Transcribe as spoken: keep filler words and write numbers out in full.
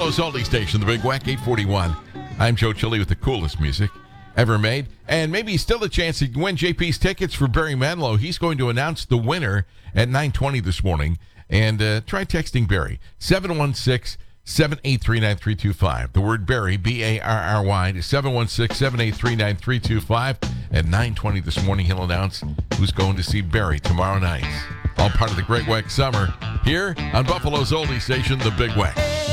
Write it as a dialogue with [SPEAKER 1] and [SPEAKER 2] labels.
[SPEAKER 1] Buffalo's oldie station, the Big Wack, eight forty-one. I'm Joe Chili with the coolest music ever made. And maybe still a chance to win J P's tickets for Barry Manilow. He's going to announce the winner at nine twenty this morning. And uh, try texting Barry, seven one six, seven eight three, nine three two five. The word Barry, B A R R Y, to seven one six, seven eight three, nine three two five. At nine twenty this morning, he'll announce who's going to see Barry tomorrow night. All part of the Great Wack Summer here on Buffalo's oldie station, the Big Wack.